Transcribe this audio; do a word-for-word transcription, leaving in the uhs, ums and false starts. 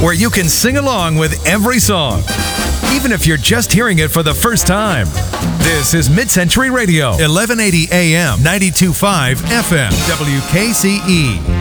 where you can sing along with every song, even if you're just hearing it for the first time. This is Mid-Century Radio, eleven eighty A M, ninety-two point five F M, W K C E.